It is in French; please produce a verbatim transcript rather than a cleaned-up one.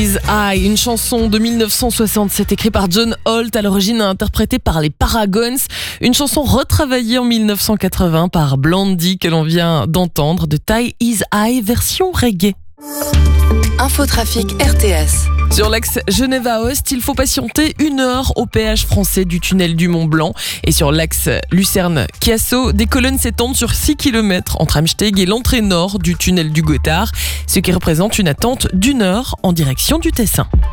Is I, une chanson de dix-neuf cent soixante-sept écrite par John Holt, à l'origine interprétée par les Paragons. Une chanson retravaillée en dix-neuf cent quatre-vingts par Blondie que l'on vient d'entendre, de Ty Is I version reggae. Infotrafic R T S. Sur l'axe Genève-Aoste, il faut patienter une heure au péage français du tunnel du Mont-Blanc. Et sur l'axe Lucerne-Chiasso, des colonnes s'étendent sur six kilomètres entre Amsteg et l'entrée nord du tunnel du Gothard, ce qui représente une attente d'une heure en direction du Tessin.